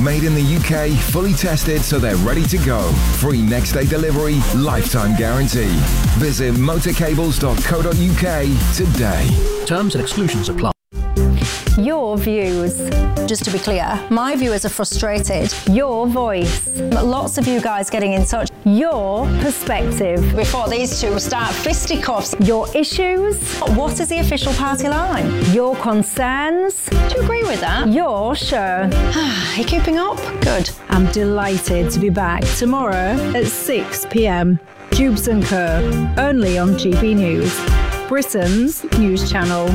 Made in the UK, fully tested so they're ready to go. Free next day delivery, lifetime guarantee. Visit motorcables.co.uk today. Terms and exclusions apply. Your views. Just to be clear, my viewers are frustrated. Your voice. Lots of you guys getting in touch. Your perspective. Before these two start fisticuffs. Your issues. What is the official party line? Your concerns. Do you agree with that? Your show. Are you keeping up? Good. I'm delighted to be back tomorrow at 6 p.m. Jubes and Kerr, only on GB News, Britain's news channel.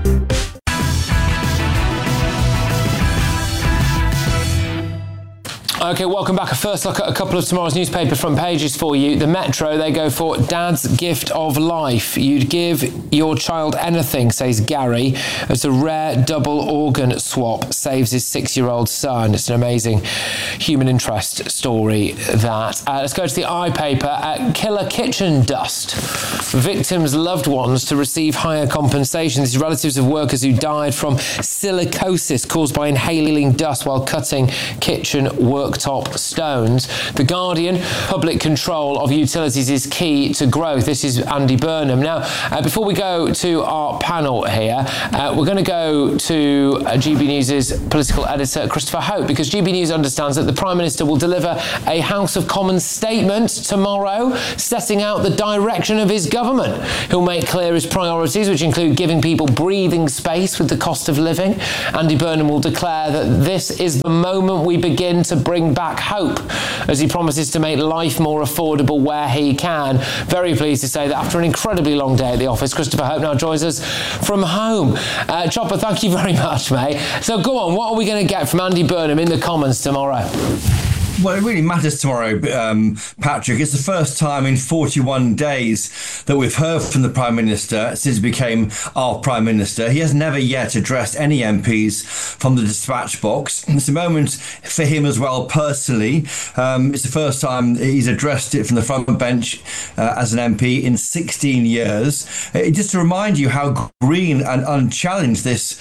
OK, welcome back. A first look at a couple of tomorrow's newspaper front pages for you. The Metro, they go for Dad's gift of life. You'd give your child anything, says Gary, as a rare double organ swap saves his 6-year-old son. It's an amazing human interest story, that. Let's go to the I paper. Killer kitchen dust. Victims' loved ones to receive higher compensation. These relatives of workers who died from silicosis caused by inhaling dust while cutting kitchen worktop stones. The Guardian, public control of utilities is key to growth. This is Andy Burnham. Now, before we go to our panel here, we're going to go to GB News' political editor, Christopher Hope, because GB News understands that the Prime Minister will deliver a House of Commons statement tomorrow, setting out the direction of his government. He'll make clear his priorities, which include giving people breathing space with the cost of living. Andy Burnham will declare that this is the moment we begin to bring back hope, as he promises to make life more affordable where he can. Very pleased to say that after an incredibly long day at the office, Christopher Hope now joins us from home. Chopper, thank you very much, mate. So go on, what are we going to get from Andy Burnham in the Commons tomorrow? Well, it really matters tomorrow, Patrick. It's the first time in 41 days that we've heard from the Prime Minister since he became our Prime Minister. He has never yet addressed any MPs from the dispatch box. It's a moment for him as well personally. It's the first time he's addressed it from the front bench as an MP in 16 years. Just to remind you how green and unchallenged this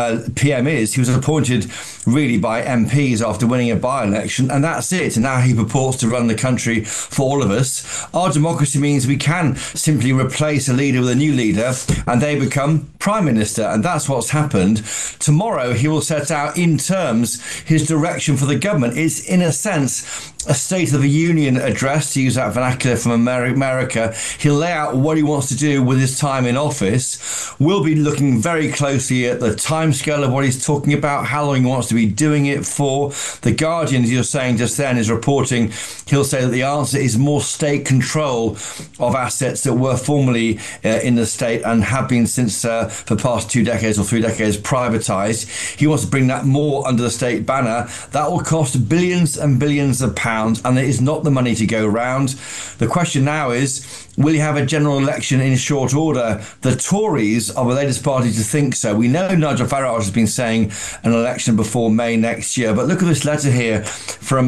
PM is, he was appointed really by MPs after winning a by-election, and that's it. And now he purports to run the country for all of us. Our democracy means we can simply replace a leader with a new leader and they become Prime Minister. And that's what's happened. Tomorrow he will set out in terms his direction for the government. It's in a sense a State of the Union address, to use that vernacular from America. He'll lay out what he wants to do with his time in office. We'll be looking very closely at the timescale of what he's talking about, how long he wants to be doing it for. The Guardian, as you're saying just then, is reporting he'll say that the answer is more state control of assets that were formerly in the state and have been since for the past 2 decades or 3 decades privatised. He wants to bring that more under the state banner. That will cost billions and billions of pounds, and there is not the money to go round. The question now is, will you have a general election in short order? The Tories are the latest party to think so. We know Nigel Farage has been saying an election before May next year, but look at this letter here from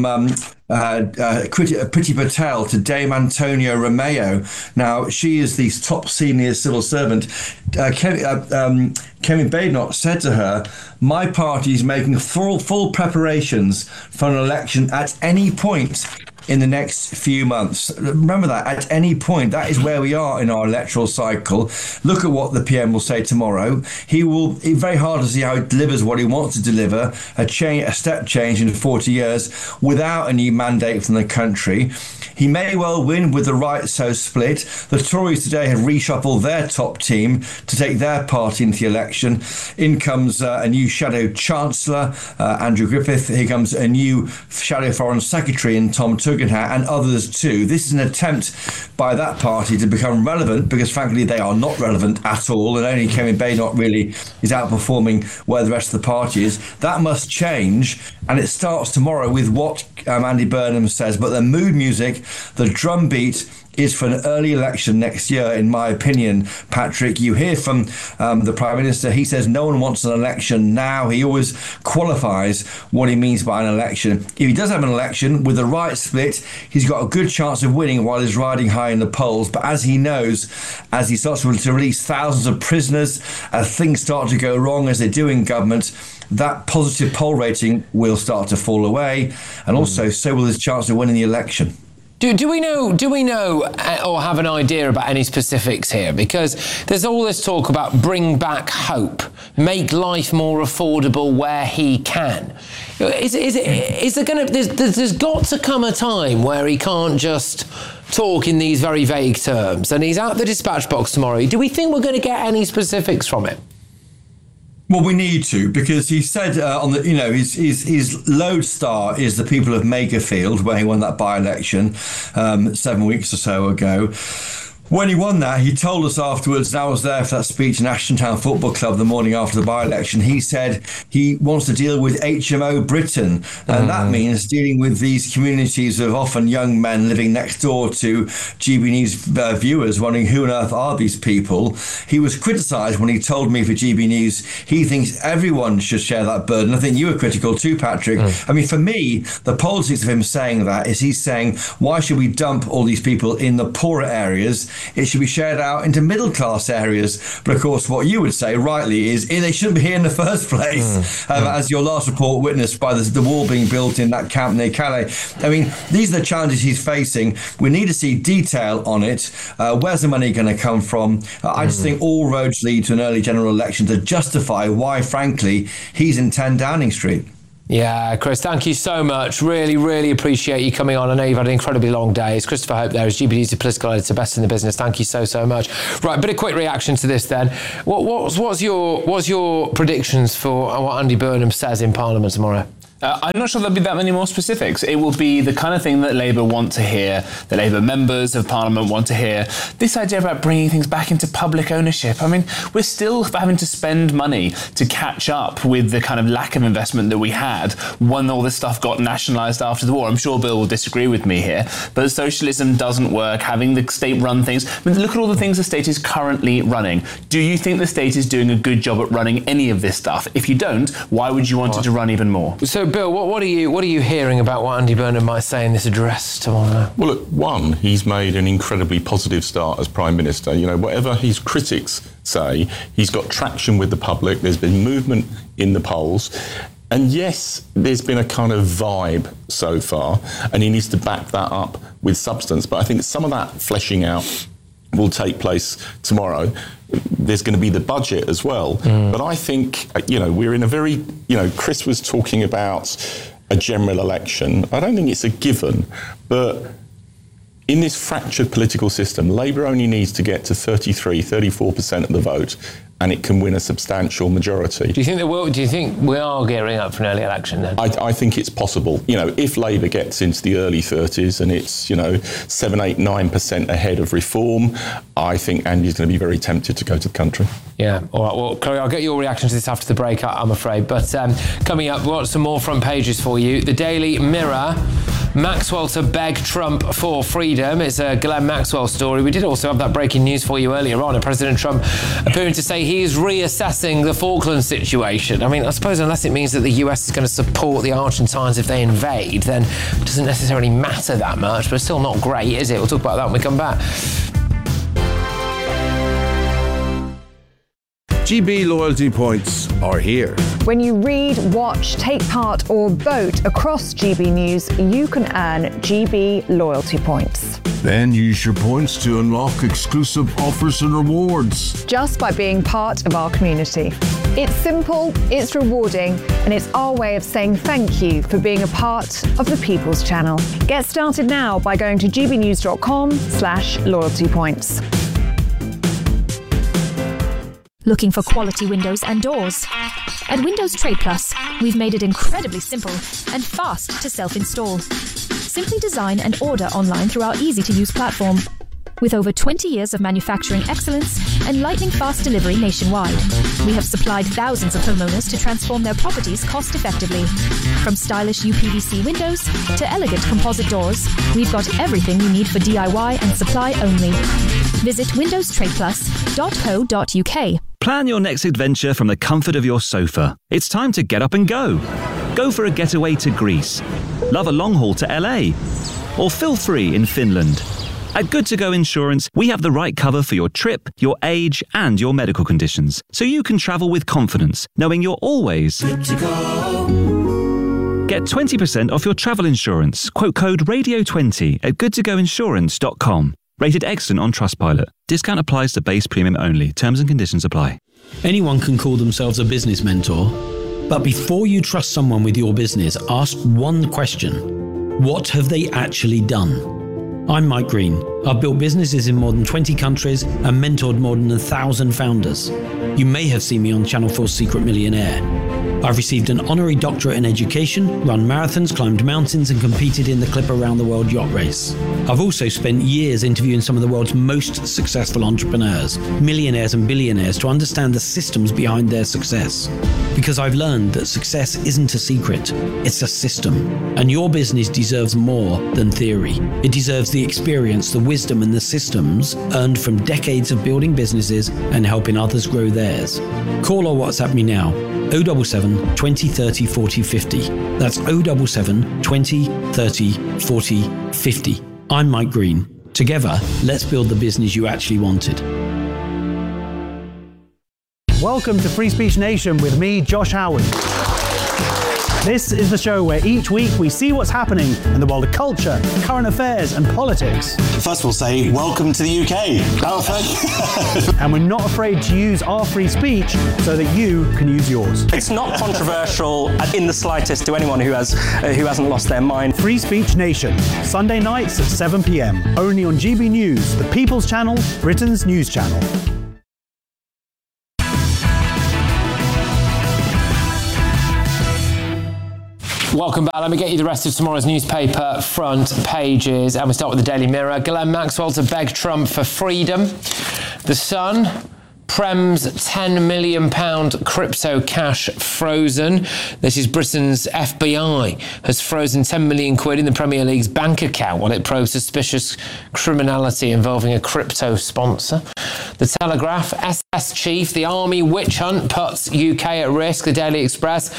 Priti Patel to Dame Antonio Romeo. Now, she is the top senior civil servant. Kevin Badenoch said to her, "My party is making full preparations for an election at any point in the next few months." Remember that, at any point. That is where we are in our electoral cycle. Look at what the PM will say tomorrow. It's very hard to see how he delivers what he wants to deliver, a step change in 40 years without a new mandate from the country. He may well win with the right so split. The Tories today have reshuffled their top team to take their party into the election. In comes a new shadow chancellor, Andrew Griffith. Here comes a new shadow foreign secretary in Tom Tugendhat, and others too. This is an attempt by that party to become relevant, because frankly they are not relevant at all, and only Kevin Badenoch really is outperforming where the rest of the party is. That must change, and it starts tomorrow with what Andy Burnham says. But the mood music, the drum beat, is for an early election next year, in my opinion, Patrick. You hear from the Prime Minister, he says no one wants an election now. He always qualifies what he means by an election. If he does have an election with the right split, he's got a good chance of winning while he's riding high in the polls. But as he knows, as he starts to release thousands of prisoners, as things start to go wrong, as they do in government, that positive poll rating will start to fall away, and also so will his chance of winning the election. Do we know or have an idea about any specifics here? Because there's all this talk about bring back hope, make life more affordable where he can. Is there going to? There's got to come a time where he can't just talk in these very vague terms, and he's at the dispatch box tomorrow. Do we think we're going to get any specifics from it? Well, we need to, because he said his lodestar is the people of Makerfield, where he won that by-election 7 weeks or so ago. When he won that, he told us afterwards, and I was there for that speech in Ashton Town Football Club the morning after the by-election, he said he wants to deal with HMO Britain. And that means dealing with these communities of often young men living next door to GB News viewers, wondering who on earth are these people. He was criticised when he told me for GB News he thinks everyone should share that burden. I think you were critical too, Patrick. I mean, for me, the politics of him saying that is he's saying, why should we dump all these people in the poorer areas? It should be shared out into middle-class areas. But of course, what you would say rightly is they shouldn't be here in the first place, as your last report witnessed by the wall being built in that camp near Calais. I mean, these are the challenges he's facing. We need to see detail on it. Where's the money going to come from? I just think all roads lead to an early general election to justify why, frankly, he's in 10 Downing Street. Yeah, Chris, thank you so much. Really, really appreciate you coming on. I know you've had an incredibly long day. It's Christopher Hope there, as GB News political editor, best in the business. Thank you so much. Right, a bit of quick reaction to this then. What's your predictions for what Andy Burnham says in Parliament tomorrow? I'm not sure there'll be that many more specifics. It will be the kind of thing that Labour want to hear, that Labour members of Parliament want to hear. This idea about bringing things back into public ownership. I mean, we're still having to spend money to catch up with the kind of lack of investment that we had when all this stuff got nationalised after the war. I'm sure Bill will disagree with me here, but socialism doesn't work. Having the state run things. I mean, look at all the things the state is currently running. Do you think the state is doing a good job at running any of this stuff? If you don't, why would you want it to run even more? So, Bill, what are you hearing about what Andy Burnham might say in this address tomorrow? Well, look, one, he's made an incredibly positive start as Prime Minister. You know, whatever his critics say, he's got traction with the public. There's been movement in the polls. And yes, there's been a kind of vibe so far, and he needs to back that up with substance. But I think some of that fleshing out will take place tomorrow. There's going to be the budget as well. But I think, we're in a very, Chris was talking about a general election. I don't think it's a given, but in this fractured political system, Labour only needs to get to 34% of the vote, and it can win a substantial majority. Do you think we are gearing up for an early election then? I think it's possible. If Labour gets into the early 30s and it's, 7, 8, 9% ahead of Reform, I think Andy's going to be very tempted to go to the country. Yeah, all right. Well, Chloe, I'll get your reaction to this after the break, I'm afraid. But coming up, we've got some more front pages for you. The Daily Mirror. Maxwell to beg Trump for freedom. It's a Glenn Maxwell story. We did also have that breaking news for you earlier on. President Trump appearing to say he is reassessing the Falklands situation. I mean, I suppose unless it means that the US is going to support the Argentines if they invade, then it doesn't necessarily matter that much, but it's still not great, is it? We'll talk about that when we come back. GB loyalty points are here. When you read, watch, take part or vote across GB News, you can earn GB loyalty points. Then use your points to unlock exclusive offers and rewards. Just by being part of our community. It's simple, it's rewarding, and it's our way of saying thank you for being a part of the People's Channel. Get started now by going to gbnews.com/loyalty points. Looking for quality windows and doors? At Windows Trade Plus, we've made it incredibly simple and fast to self-install. Simply design and order online through our easy-to-use platform. With over 20 years of manufacturing excellence and lightning fast delivery nationwide, we have supplied thousands of homeowners to transform their properties cost-effectively. From stylish UPVC windows to elegant composite doors, we've got everything you need for DIY and supply only. Visit windowstradeplus.co.uk. Plan your next adventure from the comfort of your sofa. It's time to get up and go. Go for a getaway to Greece. Love a long haul to LA. Or feel free in Finland. At Good To Go Insurance, we have the right cover for your trip, your age, and your medical conditions, so you can travel with confidence, knowing you're always good to go. Get 20% off your travel insurance. Quote code RADIO20 at goodtogoinsurance.com. Rated excellent on Trustpilot. Discount applies to base premium only. Terms and conditions apply. Anyone can call themselves a business mentor, but before you trust someone with your business, ask one question. What have they actually done? I'm Mike Green. I've built businesses in more than 20 countries and mentored more than 1,000 founders. You may have seen me on Channel 4's Secret Millionaire. I've received an honorary doctorate in education, run marathons, climbed mountains, and competed in the Clipper Round the World yacht race. I've also spent years interviewing some of the world's most successful entrepreneurs, millionaires and billionaires, to understand the systems behind their success. Because I've learned that success isn't a secret, it's a system. And your business deserves more than theory. It deserves the experience, the wisdom, and the systems earned from decades of building businesses and helping others grow theirs. Call or WhatsApp me now. 077 20 30 40 50. That's 077 20 30 40 50. I'm Mike Green. Together, let's build the business you actually wanted. Welcome to Free Speech Nation with me, Josh Howard. This is the show where each week we see what's happening in the world of culture, current affairs and politics. First we'll say, welcome to the UK. And we're not afraid to use our free speech so that you can use yours. It's not controversial in the slightest to anyone who hasn't lost their mind. Free Speech Nation, Sunday nights at 7 p.m. Only on GB News, the People's Channel, Britain's news channel. Welcome back. Let me get you the rest of tomorrow's newspaper front pages. And we start with the Daily Mirror. Ghislaine Maxwell to beg Trump for freedom. The Sun. Prem's £10 million crypto cash frozen. This is Britain's FBI has frozen 10 million quid in the Premier League's bank account while it probes suspicious criminality involving a crypto sponsor. The Telegraph. SS Chief. The Army witch hunt puts UK at risk. The Daily Express.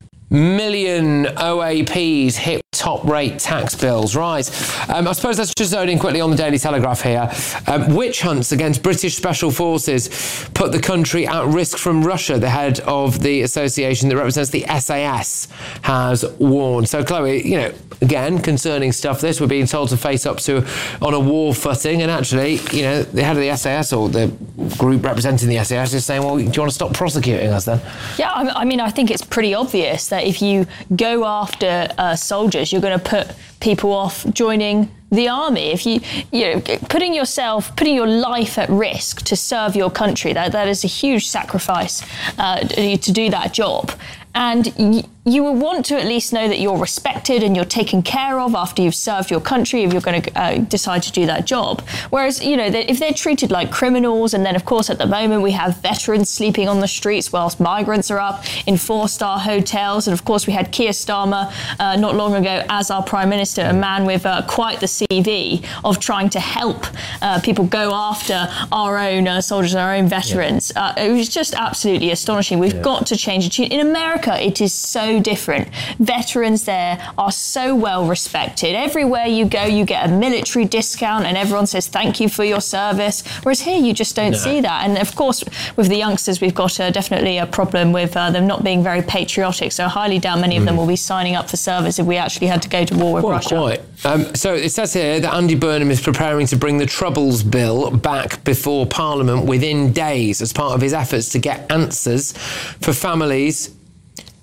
Million OAPs hit top-rate tax bills. Right. I suppose let's just zone in quickly on the Daily Telegraph here. Witch hunts against British Special Forces put the country at risk from Russia. The head of the association that represents the SAS has warned. So, Chloe, again, concerning stuff this. We're being told to face up to on a war footing. And actually, the head of the SAS or the group representing the SAS is saying, well, do you want to stop prosecuting us then? Yeah, I think it's pretty obvious that if you go after soldiers, you're going to put people off joining the army. If putting your life at risk to serve your country, that is a huge sacrifice to do that job. And you will want to at least know that you're respected and you're taken care of after you've served your country if you're going to decide to do that job. Whereas, if they're treated like criminals, and then, of course, at the moment we have veterans sleeping on the streets whilst migrants are up in 4-star hotels. And, of course, we had Keir Starmer not long ago as our Prime Minister, a man with quite the CV of trying to help people go after our own soldiers and our own veterans. It was just absolutely astonishing. We've got to change the tune. In America, it is so different. Veterans there are so well respected. Everywhere you go, you get a military discount and everyone says thank you for your service. Whereas here, you just don't see that. And of course, with the youngsters, we've got definitely a problem with them not being very patriotic. So I highly doubt many of them will be signing up for service if we actually had to go to war with Russia. Quite. So it says here that Andy Burnham is preparing to bring the Troubles Bill back before Parliament within days as part of his efforts to get answers for families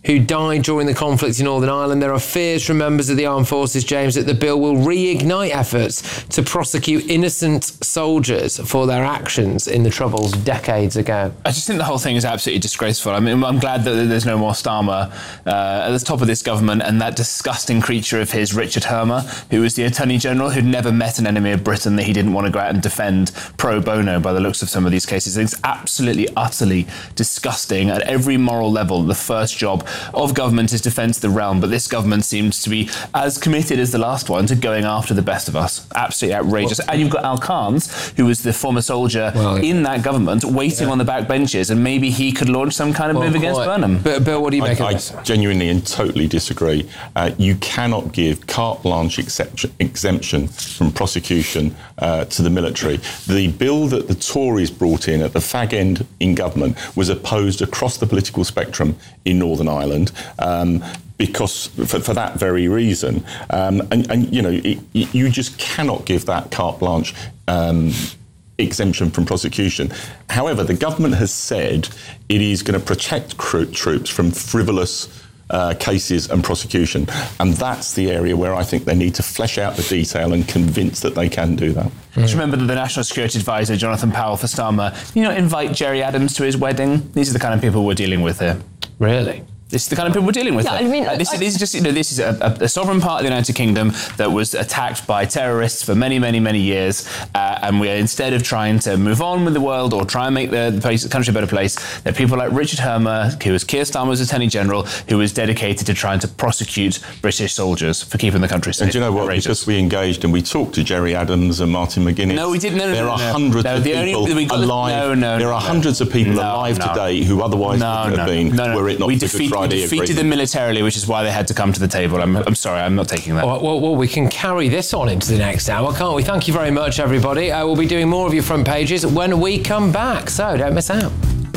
who died during the conflict in Northern Ireland. There are fears from members of the armed forces, James, that the bill will reignite efforts to prosecute innocent soldiers for their actions in the Troubles decades ago. I just think the whole thing is absolutely disgraceful. I mean, I'm glad that there's no more Starmer at the top of this government, and that disgusting creature of his, Richard Hermer, who was the Attorney General, who'd never met an enemy of Britain that he didn't want to go out and defend pro bono by the looks of some of these cases. It's absolutely, utterly disgusting at every moral level. The first job of government is defence of the realm, but this government seems to be as committed as the last one to going after the best of us. Absolutely outrageous. And you've got Al Carnes, who was the former soldier in that government, waiting on the back benches, and maybe he could launch some kind of move against Burnham. But Bill, what do you make of this? I genuinely and totally disagree. You cannot give carte blanche exemption from prosecution to the military. The bill that the Tories brought in at the fag end in government was opposed across the political spectrum in Northern Ireland. Because for that very reason, and you know, you just cannot give that carte blanche exemption from prosecution. However, the government has said it is going to protect troops from frivolous cases and prosecution, and that's the area where I think they need to flesh out the detail and convince that they can do that. Just remember that the National Security Advisor, Jonathan Powell for Starmer, invite Jerry Adams to his wedding. These are the kind of people we're dealing with here. Really? This is the kind of people we're dealing with. Yeah, I mean, this is a sovereign part of the United Kingdom that was attacked by terrorists for many, many, many years, and we are, instead of trying to move on with the world or try and make the country a better place, there are people like Richard Hermer, who was Keir Starmer's Attorney General, who was dedicated to trying to prosecute British soldiers for keeping the country safe. And do you know what? Because we engaged and we talked to Jerry Adams and Martin McGuinness. No, we didn't. There are hundreds of people alive. There are hundreds of people alive today who otherwise wouldn't have been were it not for the Good Friday Agreement. Militarily, which is why they had to come to the table. I'm sorry, I'm not taking that. Well, we can carry this on into the next hour, can't we? Thank you very much, everybody. We'll be doing more of your front pages when we come back, so don't miss out.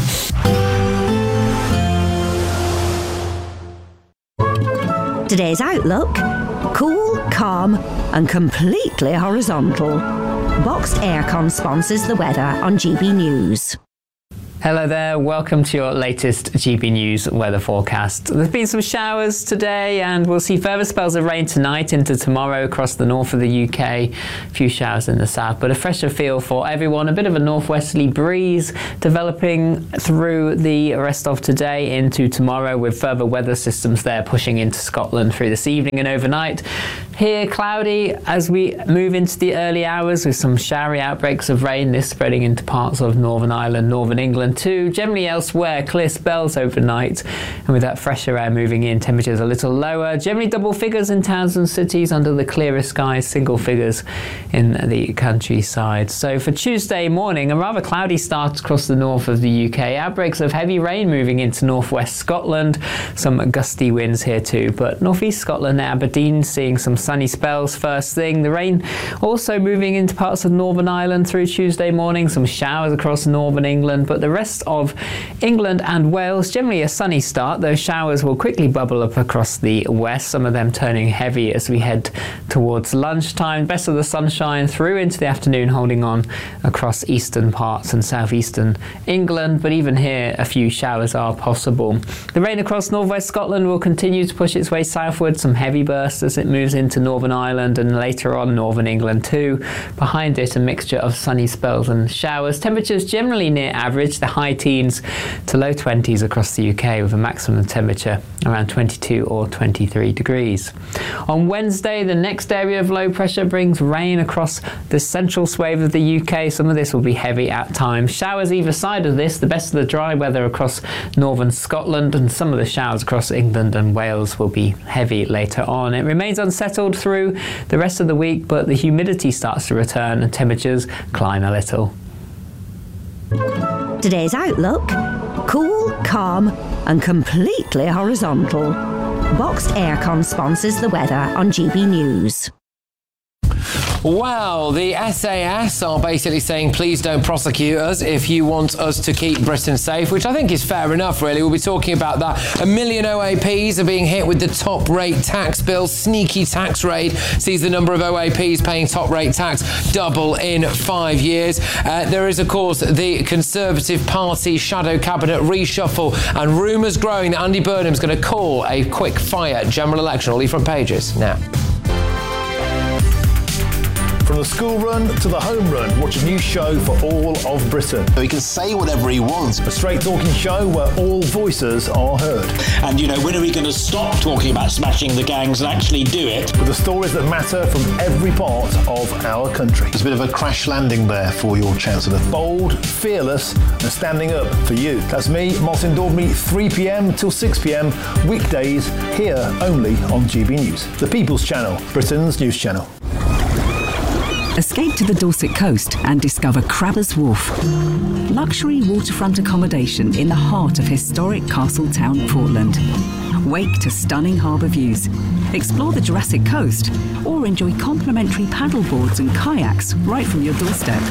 Today's outlook: cool, calm and completely horizontal. Boxed Aircon sponsors the weather on GB News. Hello there, welcome to your latest GB News weather forecast. There's been some showers today and we'll see further spells of rain tonight into tomorrow across the north of the UK. A few showers in the south, but a fresher feel for everyone. A bit of a northwesterly breeze developing through the rest of today into tomorrow, with further weather systems there pushing into Scotland through this evening and overnight. Here, cloudy as we move into the early hours with some showery outbreaks of rain, this spreading into parts of Northern Ireland, Northern England too. Generally elsewhere, clear spells overnight, and with that fresher air moving in, temperatures a little lower. Generally double figures in towns and cities under the clearer skies, single figures in the countryside. So for Tuesday morning, a rather cloudy start across the north of the UK. Outbreaks of heavy rain moving into northwest Scotland. Some gusty winds here too, but northeast Scotland, Aberdeen, seeing some sunny spells first thing. The rain also moving into parts of Northern Ireland through Tuesday morning. Some showers across northern England, but the rest of England and Wales, generally a sunny start. Those showers will quickly bubble up across the west, some of them turning heavy as we head towards lunchtime. Best of the sunshine through into the afternoon, holding on across eastern parts and southeastern England, but even here a few showers are possible. The rain across northwest Scotland will continue to push its way southward, some heavy bursts as it moves into Northern Ireland and later on Northern England too. Behind it, a mixture of sunny spells and showers. Temperatures generally near average, the high teens to low 20s across the UK, with a maximum temperature around 22 or 23 degrees. On Wednesday, the next area of low pressure brings rain across the central swathe of the UK. Some of this will be heavy at times. Showers either side of this, the best of the dry weather across northern Scotland, and some of the showers across England and Wales will be heavy later on. It remains unsettled through the rest of the week, but the humidity starts to return and temperatures climb a little. Today's outlook: cool, calm and completely horizontal. Boxed Aircon sponsors the weather on GB News. Well, the SAS are basically saying, please don't prosecute us if you want us to keep Britain safe, which I think is fair enough, really. We'll be talking about that. 1 million OAPs are being hit with the top rate tax bill. Sneaky tax raid sees the number of OAPs paying top rate tax double in 5 years. There is, of course, the Conservative Party shadow cabinet reshuffle, and rumours growing that Andy Burnham's going to call a quick fire general election. All the front pages now. From the school run to the home run, watch a new show for all of Britain. He can say whatever he wants. A straight talking show where all voices are heard. And, you know, when are we going to stop talking about smashing the gangs and actually do it? With the stories that matter from every part of our country. There's a bit of a crash landing there for your Chancellor. Bold, fearless and standing up for you. That's me, Martin Daubney, 3pm till 6pm, weekdays, here only on GB News. The People's Channel, Britain's news channel. Escape to the Dorset coast and discover Crabbers Wharf. Luxury waterfront accommodation in the heart of historic Castletown, Portland. Wake to stunning harbour views. Explore the Jurassic Coast or enjoy complimentary paddleboards and kayaks right from your doorstep.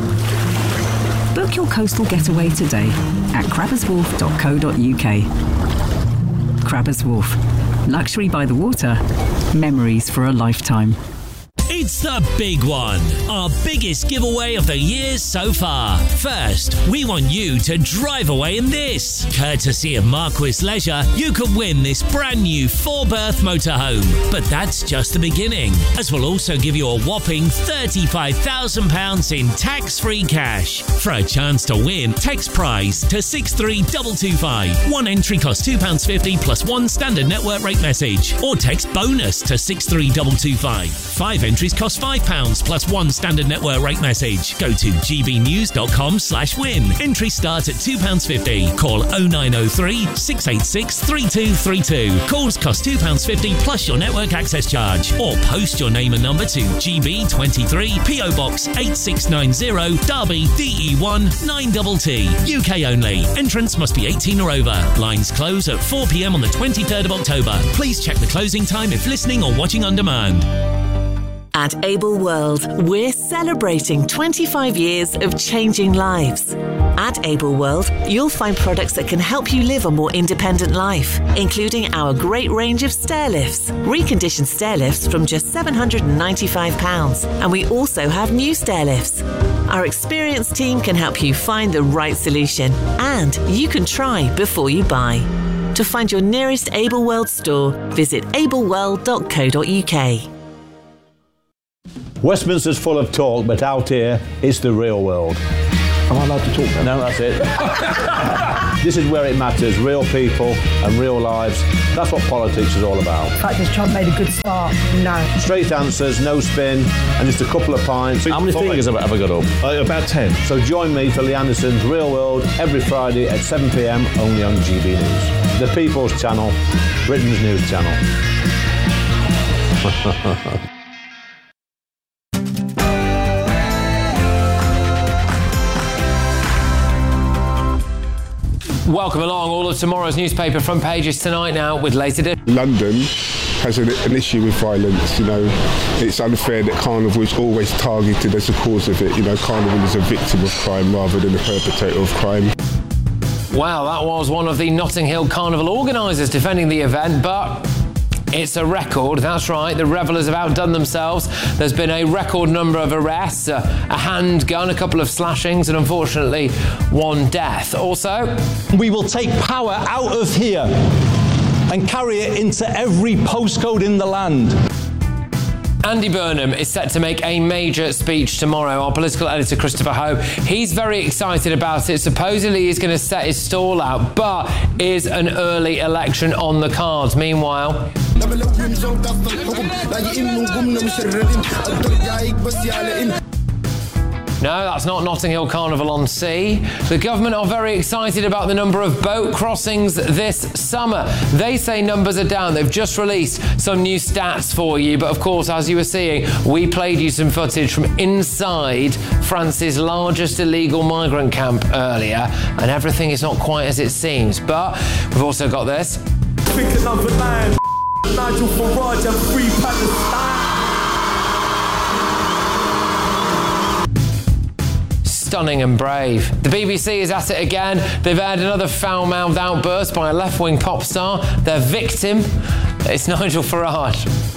Book your coastal getaway today at crabberswharf.co.uk. Crabbers Wharf. Luxury by the water. Memories for a lifetime. It's the big one, our biggest giveaway of the year so far. First, we want you to drive away in this. Courtesy of Marquis Leisure, you could win this brand new 4-berth motorhome. But that's just the beginning, as we'll also give you a whopping £35,000 in tax-free cash. For a chance to win, text prize to 63225. One entry costs £2.50 plus one standard network rate message. Or text bonus to 63225. 5 entries cost £5 plus one standard network rate message. Go to gbnews.com/win. Entries start at £2.50. Call 0903 686 3232. Calls cost £2.50 plus your network access charge. Or post your name and number to GB23 PO Box 8690 Derby DE1 9TT. UK only. Entrance must be 18 or over. Lines close at 4pm on the 23rd of October. Please check the closing time if listening or watching on demand. At Able World, we're celebrating 25 years of changing lives. At Able World, you'll find products that can help you live a more independent life, including our great range of stair lifts, reconditioned stair lifts from just £795, and we also have new stair lifts. Our experienced team can help you find the right solution, and you can try before you buy. To find your nearest Able World store, visit ableworld.co.uk. Westminster's full of talk, but out here, it's the real world. Am I allowed to talk now? No, that's it. This is where it matters, real people and real lives. That's what politics is all about. The fact is Trump made a good start, no. Straight answers, no spin, and just a couple of pints. How many fingers have I got up? About 10. So join me for Lee Anderson's Real World every Friday at 7pm, only on GB News. The People's Channel, Britain's news channel. Welcome along. All of tomorrow's newspaper front pages tonight now with later edition. London has an issue with violence, you know. It's unfair that Carnival is always targeted as the cause of it. You know, Carnival is a victim of crime rather than a perpetrator of crime. Well, that was one of the Notting Hill Carnival organisers defending the event, but it's a record, that's right. The revellers have outdone themselves. There's been a record number of arrests, a handgun, a couple of slashings, and unfortunately, one death. Also, we will take power out of here and carry it into every postcode in the land. Andy Burnham is set to make a major speech tomorrow. Our political editor, Christopher Ho, he's very excited about it. Supposedly he's going to set his stall out, but is an early election on the cards? Meanwhile... No, that's not Notting Hill Carnival on Sea. The government are very excited about the number of boat crossings this summer. They say numbers are down. They've just released some new stats for you. But of course, as you were seeing, we played you some footage from inside France's largest illegal migrant camp earlier. And everything is not quite as it seems. But we've also got this. Thinking of a land, Nigel Farage and Free Palestine. stunning and brave. The BBC is at it again. They've aired another foul-mouthed outburst by a left-wing pop star. Their victim, it's Nigel Farage.